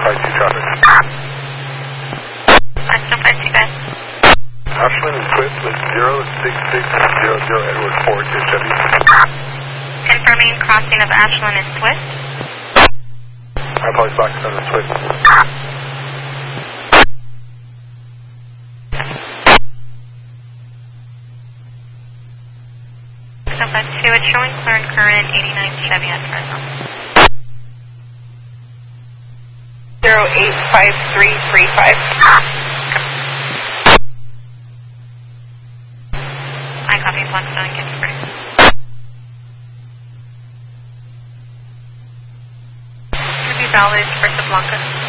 52 traffic. National 52 guys. Ashland and Swift with 06600 Edward 4 to Chevy. Confirming crossing of Ashland and Swift. I apologize, back on the Swift. National 52, it's showing clear and current 89 Chevy at Fresno. 085335. I copy Blackstone and Gettysburg. Ruby Valley, Puerto Blanca.